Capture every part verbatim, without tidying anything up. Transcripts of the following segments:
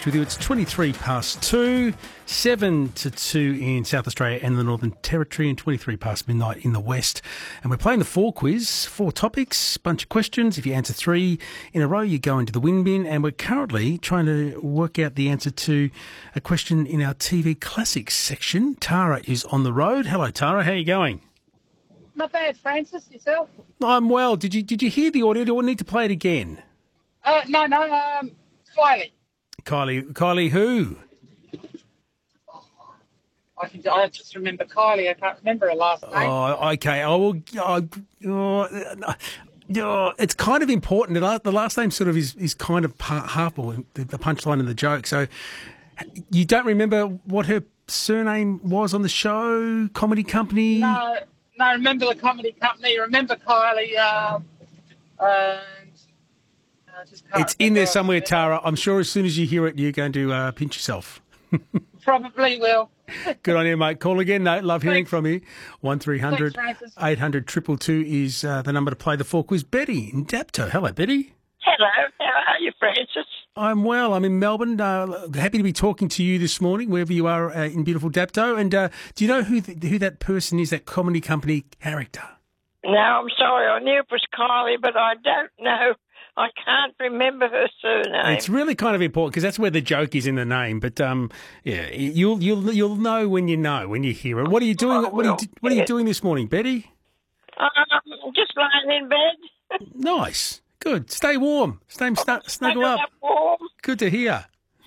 with you. It's twenty-three past two, seven to two in South Australia and the Northern Territory, and twenty-three past midnight in the West. And we're playing the four quiz, four topics, bunch of questions. If you answer three in a row, you go into the win bin. And we're currently trying to work out the answer to a question in our T V Classics section. Tara is on the road. Hello, Tara. How are you going? Not bad, Francis. Yourself? I'm well. Did you did you hear the audio? Do I need to play it again? Uh, no, no, um, Kylie. Kylie, Kylie who? I can. I just remember Kylie. I can't remember her last name. Oh, okay. I will. Oh, oh, oh, it's kind of important. The last, the last name sort of is, is kind of part, half or the, the punchline of the joke. So you don't remember what her surname was on the show, Comedy Company? No, no. Remember the Comedy Company. Remember Kylie. Um, uh, I just can't it's in there remember. somewhere, Tara. I'm sure as soon as you hear it, you're going to uh, pinch yourself. Probably will. Good on you, mate. Call again. No, love hearing Thanks. from you. one three hundred Thanks, eight hundred two two two is uh, the number to play the four quiz. Betty in Dapto. Hello, Betty. Hello, how are you, Francis? I'm well. I'm in Melbourne. Uh, happy to be talking to you this morning, wherever you are uh, in beautiful Dapto. And uh, do you know who th- who that person is, that Comedy Company character? No, I'm sorry. I knew it was Kylie, but I don't know. I can't remember her surname. It's really kind of important because that's where the joke is in the name. But um, yeah, you'll you'll you'll know when you know when you hear it. What are you doing? Oh, what are you well, What are you yeah. doing this morning, Betty? Um, just lying in bed. Nice, good. Stay warm. Stay snu- snuggle Snuggled up. warm. Good to hear.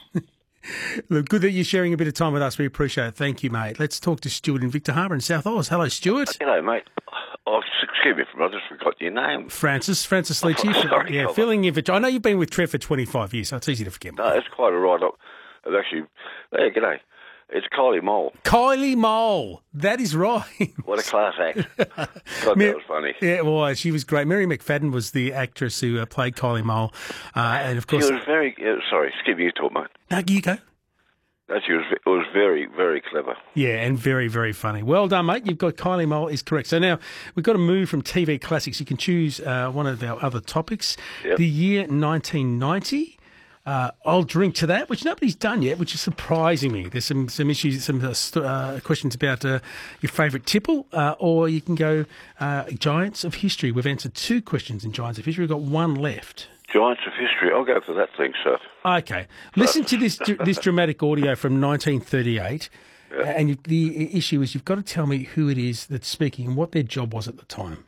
Look, good that you're sharing a bit of time with us. We appreciate it. Thank you, mate. Let's talk to Stuart in Victor Harbour in South Oz. Hello, Stuart. Hello, mate. Oh, excuse me, I just forgot your name. Francis, Francis Leachy. Oh, sorry, yeah, Colin. filling in for... I know you've been with Trev for twenty-five years, so it's easy to forget. No, that's quite all right. I've actually, hey, g'day. It's Kylie Mole. Kylie Mole. That is right. What a class act. God, Mar- that was funny. Yeah, it was. She was great. Mary McFadden was the actress who uh, played Kylie Mole. Uh, and, of She course... was very, uh, sorry, excuse me, you talk, mate. No, you go. No, she was, it was very, very clever. Yeah, and very, very funny. Well done, mate. You've got Kylie Mole is correct. So now we've got to move from T V Classics. You can choose uh, one of our other topics. Yep. The year nineteen ninety. Uh, I'll drink to that, which nobody's done yet, which is surprising me. There's some some issues, some uh, st- uh, questions about uh, your favourite tipple, uh, or you can go uh, Giants of History. We've answered two questions in Giants of History. We've got one left. Giants of History. I'll go for that thing, sir. Okay, listen to this this dramatic audio from nineteen thirty-eight, Yeah. and you, the issue is you've got to tell me who it is that's speaking and what their job was at the time.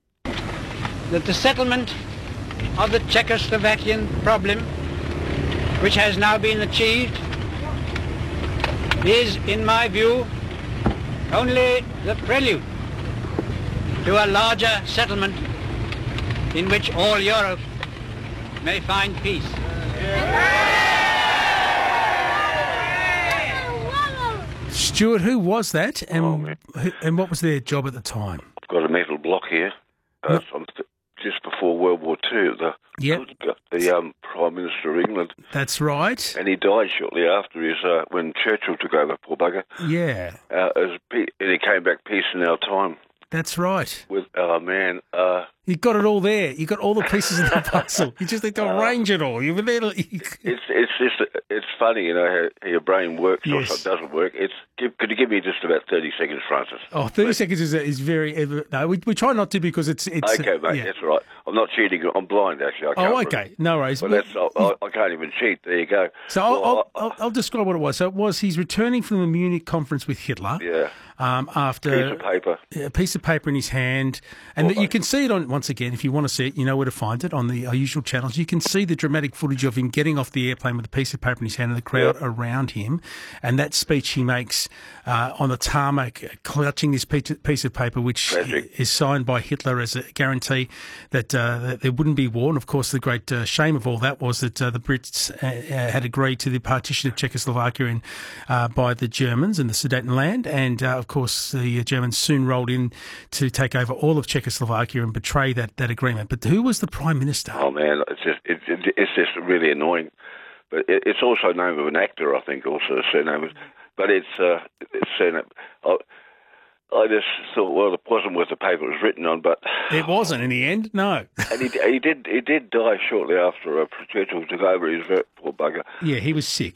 That the settlement of the Czechoslovakian problem, which has now been achieved, is, in my view, only the prelude to a larger settlement in which all Europe may find peace. Stuart, who was that, and Oh, man. who, and what was their job at the time? I've got a metal block here. Uh, from th- just before World War Two. The, Yep. the um, Prime Minister of England. That's right. And he died shortly after his, uh, when Churchill took over, poor bugger. Yeah, Uh, as pe- and he came back, peace in our time. that's right. With, oh man, uh, You got it all there. You got all the pieces of the puzzle. You just need to arrange it all. You were there. to- it's it's just it's funny, you know, how, how your brain works or Yes. it doesn't work. It's give, could you give me just about thirty seconds, Francis? Oh, thirty seconds is is very. No, we we try not to because it's it's. Okay, mate, yeah. that's all right. I'm not cheating. I'm blind, actually. I can't Oh, read. okay. No worries. Well, that's I, I, I can't even cheat. There you go. So I'll, Well, I'll, I- I'll, I'll describe what it was. So it was he's returning from the Munich conference with Hitler. yeah, Um, after piece of paper. a piece of paper in his hand, and Well, that you can see it on once again. If you want to see it, you know where to find it on the our usual channels. You can see the dramatic footage of him getting off the airplane with a piece of paper in his hand and the crowd Yep. around him, and that speech he makes uh, on the tarmac, clutching this piece piece of paper, which Tragic. is signed by Hitler as a guarantee that, uh, that there wouldn't be war. And of course, the great uh, shame of all that was that uh, the Brits uh, uh, had agreed to the partition of Czechoslovakia in, uh, by the Germans and the Sudetenland, and uh, of course the Germans soon rolled in to take over all of Czechoslovakia and betray that, that agreement. But who was the Prime Minister? Oh man, it's just it, it, it's just really annoying. But it, it's also name of an actor, I think, also the surname. is- But it's uh, it's surname. I, I just thought, well, it wasn't worth the paper it was written on. But It wasn't in the end, no. and he, he did he did die shortly after uh, Churchill took over. He was very poor bugger. Yeah, he was sick.